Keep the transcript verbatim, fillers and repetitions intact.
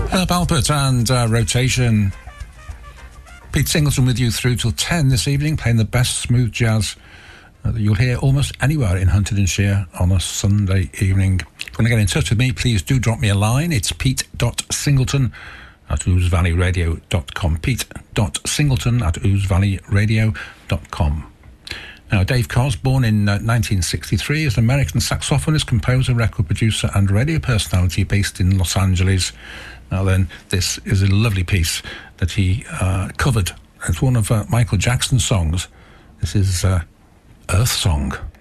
Herb Alpert and uh, Rotation. Pete Singleton with you through till ten this evening, playing the best smooth jazz uh, that you'll hear almost anywhere in Huntingdonshire on a Sunday evening. If you want to get in touch with me, please do drop me a line. It's pete.singleton at ousevalleyradio dot com. pete.singleton at ousevalleyradio dot com. Now, Dave Coz, born in uh, nineteen sixty-three, is an American saxophonist, composer, record producer and radio personality based in Los Angeles. Now then, this is a lovely piece that he uh, covered. It's one of uh, Michael Jackson's songs. This is uh, Earth Song.